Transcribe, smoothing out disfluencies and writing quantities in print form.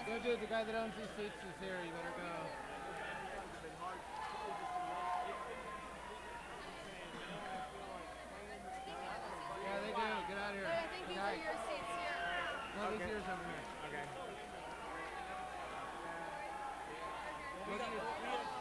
Yo, dude, the guy that owns these seats is here. You better go. Yeah, they do. Get out of here. I think these are your seats here. No, these yours over here. Okay. Look at you.